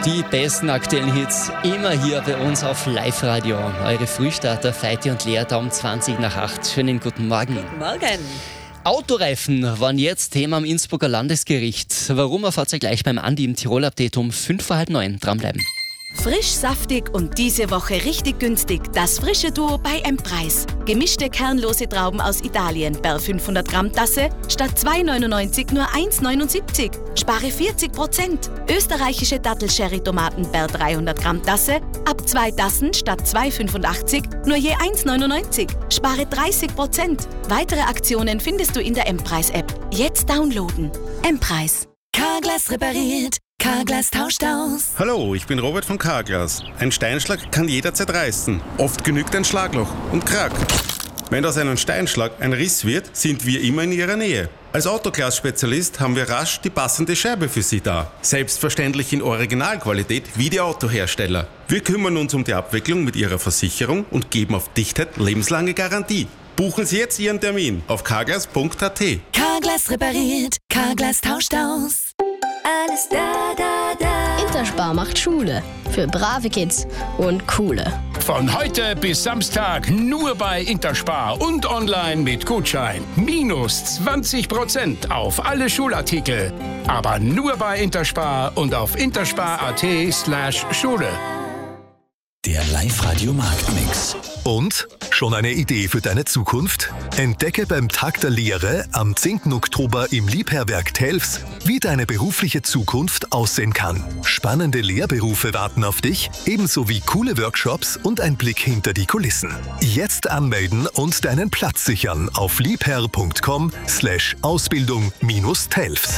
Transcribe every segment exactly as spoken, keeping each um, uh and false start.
Die besten aktuellen Hits immer hier bei uns auf Live-Radio. Eure Frühstarter Feiti und Lea da um zwanzig nach acht. Schönen guten Morgen. Guten Morgen. Autoreifen waren jetzt Thema am Innsbrucker Landesgericht. Warum, erfahrt ihr gleich beim Andi im Tirol-Update um fünf vor halb neun. Dranbleiben. Frisch, saftig und diese Woche richtig günstig. Das frische Duo bei M-Preis. Gemischte kernlose Trauben aus Italien per fünfhundert Gramm Tasse statt zwei neunundneunzig nur eins neunundsiebzig. Spare vierzig Prozent. Österreichische Dattel-Sherry-Tomaten per dreihundert Gramm Tasse ab zwei Tassen statt zwei fünfundachtzig nur je eins neunundneunzig. Spare dreißig Prozent. Weitere Aktionen findest du in der M-Preis-App. Jetzt downloaden. M-Preis. Carglass repariert. Carglass tauscht aus. Hallo, ich bin Robert von Carglass. Ein Steinschlag kann jederzeit reißen. Oft genügt ein Schlagloch und Krack. Wenn aus einem Steinschlag ein Riss wird, sind wir immer in Ihrer Nähe. Als Autoglas-Spezialist haben wir rasch die passende Scheibe für Sie da. Selbstverständlich in Originalqualität wie die Autohersteller. Wir kümmern uns um die Abwicklung mit Ihrer Versicherung und geben auf Dichtheit lebenslange Garantie. Buchen Sie jetzt Ihren Termin auf carglass punkt a t. Carglass repariert. Carglass tauscht aus. Alles da, da, da. Interspar macht Schule. Für brave Kids und coole. Von heute bis Samstag nur bei Interspar und online mit Gutschein. Minus zwanzig Prozent auf alle Schulartikel. Aber nur bei Interspar und auf interspar.at slash Schule. Der Live-Radio-Marktmix. Und? Schon eine Idee für deine Zukunft? Entdecke beim Tag der Lehre am zehnten Oktober im Liebherrwerk Telfs, wie deine berufliche Zukunft aussehen kann. Spannende Lehrberufe warten auf dich, ebenso wie coole Workshops und ein Blick hinter die Kulissen. Jetzt anmelden und deinen Platz sichern auf liebherr.com slash Ausbildung minus Telfs.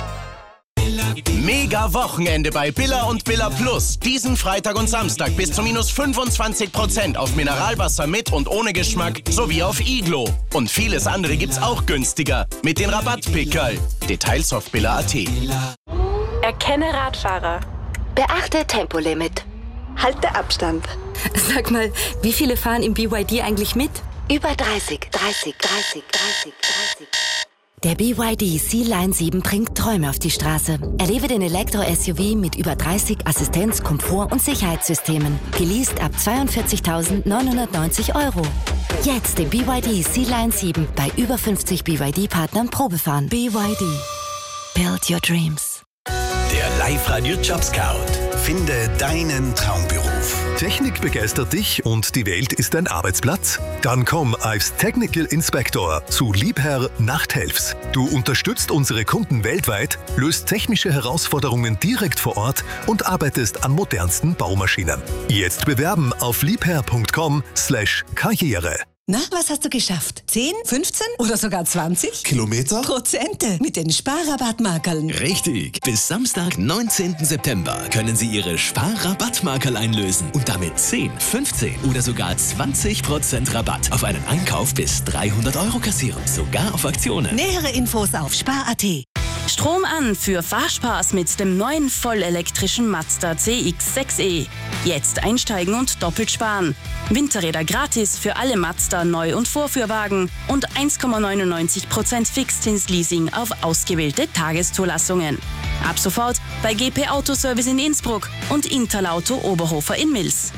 Mega Wochenende bei Billa und Billa Plus. Diesen Freitag und Samstag bis zu minus fünfundzwanzig Prozent auf Mineralwasser mit und ohne Geschmack sowie auf Iglo. Und vieles andere gibt's auch günstiger mit den Rabattpickerl. Details auf billa punkt a t. Erkenne Radfahrer. Beachte Tempolimit. Halte Abstand. Sag mal, wie viele fahren im B Y D eigentlich mit? Über dreißig, dreißig, dreißig, dreißig, dreißig. Der B Y D C-Line sieben bringt Träume auf die Straße. Erlebe den Elektro-S U V mit über dreißig Assistenz-, Komfort- und Sicherheitssystemen. Geleast ab zweiundvierzigtausendneunhundertneunzig Euro. Jetzt den B Y D C-Line sieben bei über fünfzig B Y D-Partnern Probefahren. B Y D. Build your dreams. Der Live-Radio-Job-Scout. Finde deinen Traumberuf. Technik begeistert dich und die Welt ist dein Arbeitsplatz? Dann komm als Technical Inspector zu Liebherr nach Telfs. Du unterstützt unsere Kunden weltweit, löst technische Herausforderungen direkt vor Ort und arbeitest an modernsten Baumaschinen. Jetzt bewerben auf liebherr.com slash Karriere. Na, was hast du geschafft? zehn, fünfzehn oder sogar zwanzig? Kilometer? Prozente mit den Sparrabattmarkerln. Richtig. Bis Samstag, neunzehnten September können Sie Ihre Sparrabattmarkerl einlösen und damit zehn, fünfzehn oder sogar zwanzig Prozent Rabatt auf einen Einkauf bis dreihundert Euro kassieren. Sogar auf Aktionen. Nähere Infos auf spar punkt a t. Strom an für Fahrspaß mit dem neuen vollelektrischen Mazda C X sechs E. Jetzt einsteigen und doppelt sparen. Winterräder gratis für alle Mazda Neu- und Vorführwagen und eins Komma neunundneunzig Prozent Fixzinsleasing auf ausgewählte Tageszulassungen. Ab sofort bei G P Autoservice in Innsbruck und Interlauto Oberhofer in Mils.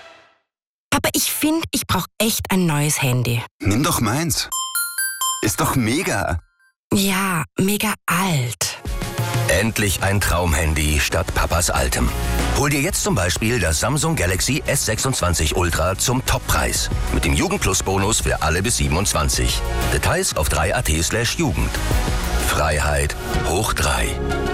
Aber ich finde, ich brauche echt ein neues Handy. Nimm doch meins. Ist doch mega. Ja, mega alt. Endlich ein Traumhandy statt Papas altem. Hol dir jetzt zum Beispiel das Samsung Galaxy S sechsundzwanzig Ultra zum Toppreis. Mit dem Jugend-Plus-Bonus für alle bis siebenundzwanzig. Details auf drei punkt a t slash Jugend. Freiheit hoch drei.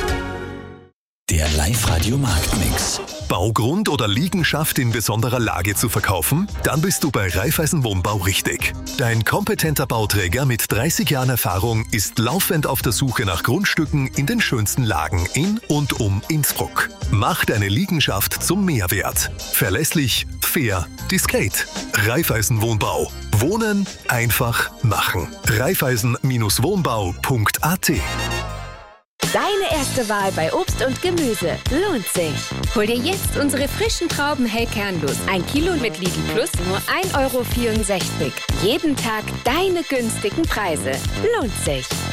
Der Live-Radio-Marktmix. Baugrund oder Liegenschaft in besonderer Lage zu verkaufen? Dann bist du bei Raiffeisen Wohnbau richtig. Dein kompetenter Bauträger mit dreißig Jahren Erfahrung ist laufend auf der Suche nach Grundstücken in den schönsten Lagen in und um Innsbruck. Mach deine Liegenschaft zum Mehrwert. Verlässlich, fair, diskret. Raiffeisen Wohnbau. Wohnen einfach machen. Raiffeisen Wohnbau punkt a t. Deine erste Wahl bei Obst und Gemüse lohnt sich. Hol dir jetzt unsere frischen Trauben hellkernlos. Ein Kilo mit Lidl Plus nur ein Euro vierundsechzig. Jeden Tag deine günstigen Preise. Lohnt sich.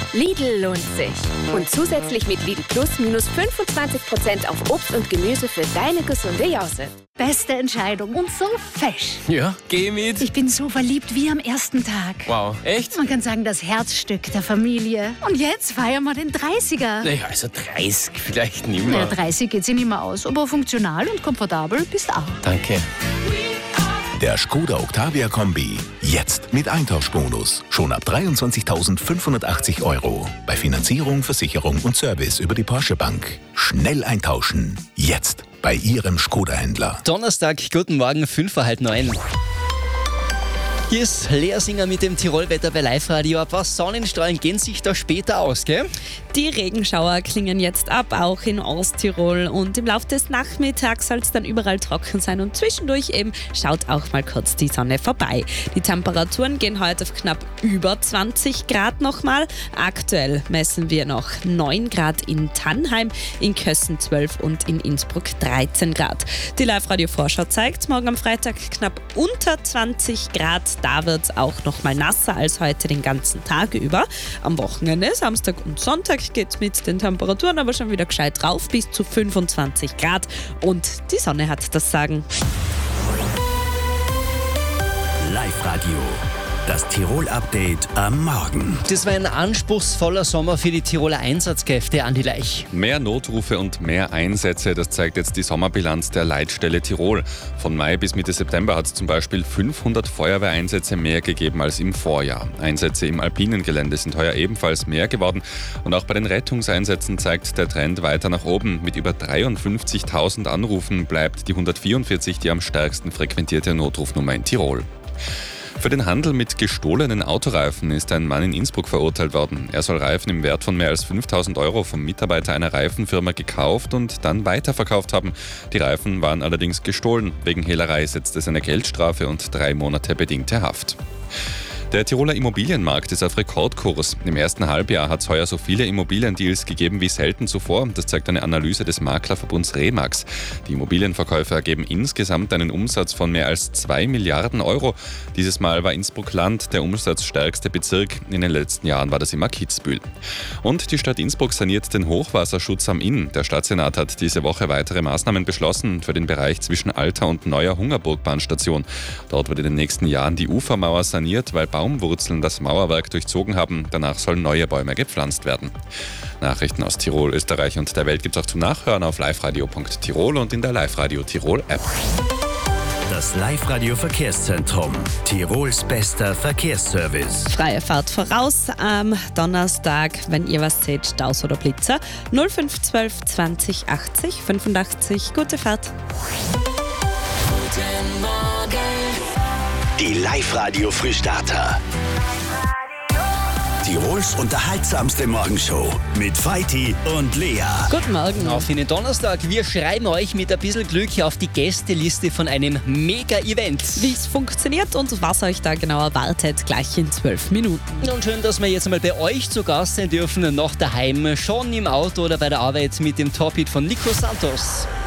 Lidl lohnt sich. Und zusätzlich mit Lidl Plus minus fünfundzwanzig Prozent auf Obst und Gemüse für deine gesunde Jause. Beste Entscheidung und so fesch. Ja, geh mit. Ich bin so verliebt wie am ersten Tag. Wow, echt? Man kann sagen, das Herzstück der Familie. Und jetzt feiern wir den dreißiger. Naja, also dreißig vielleicht nicht mehr. Naja, dreißig geht sich nicht mehr aus, aber funktional und komfortabel bist auch. Danke. Der Skoda Octavia Kombi. Jetzt mit Eintauschbonus. Schon ab dreiundzwanzigtausendfünfhundertachtzig Euro. Bei Finanzierung, Versicherung und Service über die Porsche Bank. Schnell eintauschen. Jetzt bei Ihrem Skoda-Händler. Donnerstag, guten Morgen, fünf vor halb neun. Hier ist Lea Singer mit dem Tirolwetter bei Live-Radio. Ein paar Sonnenstrahlen gehen sich da später aus, gell? Die Regenschauer klingen jetzt ab, auch in Osttirol. Und im Laufe des Nachmittags soll es dann überall trocken sein. Und zwischendurch eben schaut auch mal kurz die Sonne vorbei. Die Temperaturen gehen heute auf knapp über zwanzig Grad nochmal. Aktuell messen wir noch neun Grad in Tannheim, in Kössen zwölf und in Innsbruck dreizehn Grad. Die Live-Radio-Vorschau zeigt morgen am Freitag knapp unter zwanzig Grad. Da wird es auch noch mal nasser als heute den ganzen Tag über. Am Wochenende, Samstag und Sonntag, geht es mit den Temperaturen aber schon wieder gescheit drauf, bis zu fünfundzwanzig Grad. Und die Sonne hat das Sagen. Live-Radio. Das Tirol-Update am Morgen. Das war ein anspruchsvoller Sommer für die Tiroler Einsatzkräfte, Andi Leich. Mehr Notrufe und mehr Einsätze, das zeigt jetzt die Sommerbilanz der Leitstelle Tirol. Von Mai bis Mitte September hat es zum Beispiel fünfhundert Feuerwehreinsätze mehr gegeben als im Vorjahr. Einsätze im alpinen Gelände sind heuer ebenfalls mehr geworden. Und auch bei den Rettungseinsätzen zeigt der Trend weiter nach oben. Mit über dreiundfünfzigtausend Anrufen bleibt die hundertvierundvierzig die am stärksten frequentierte Notrufnummer in Tirol. Für den Handel mit gestohlenen Autoreifen ist ein Mann in Innsbruck verurteilt worden. Er soll Reifen im Wert von mehr als fünftausend Euro vom Mitarbeiter einer Reifenfirma gekauft und dann weiterverkauft haben. Die Reifen waren allerdings gestohlen. Wegen Hehlerei setzt es eine Geldstrafe und drei Monate bedingte Haft. Der Tiroler Immobilienmarkt ist auf Rekordkurs. Im ersten Halbjahr hat es heuer so viele Immobiliendeals gegeben wie selten zuvor. Das zeigt eine Analyse des Maklerverbunds Remax. Die Immobilienverkäufer ergeben insgesamt einen Umsatz von mehr als zwei Milliarden Euro. Dieses Mal war Innsbruck-Land der umsatzstärkste Bezirk. In den letzten Jahren war das immer Kitzbühel. Und die Stadt Innsbruck saniert den Hochwasserschutz am Inn. Der Stadtsenat hat diese Woche weitere Maßnahmen beschlossen für den Bereich zwischen alter und neuer Hungerburgbahnstation. Dort wird in den nächsten Jahren die Ufermauer saniert, weil Baumwurzeln das Mauerwerk durchzogen haben. Danach sollen neue Bäume gepflanzt werden. Nachrichten aus Tirol, Österreich und der Welt gibt es auch zum Nachhören auf liveradio punkt tirol und in der Live-Radio Tirol App. Das Live-Radio Verkehrszentrum. Tirols bester Verkehrsservice. Freie Fahrt voraus am Donnerstag, wenn ihr was seht, Staus oder Blitzer. null fünf zwölf zwanzig achtzig fünfundachtzig. Gute Fahrt. Guten Morgen. Die Live-Radio-Frühstarter. Tirols unterhaltsamste Morgenshow mit Feiti und Lea. Guten Morgen. Auf den Donnerstag. Wir schreiben euch mit ein bisschen Glück auf die Gästeliste von einem Mega-Event. Wie es funktioniert und was euch da genau erwartet, gleich in zwölf Minuten. Und schön, dass wir jetzt einmal bei euch zu Gast sein dürfen, noch daheim, schon im Auto oder bei der Arbeit mit dem Top-Hit von Nico Santos.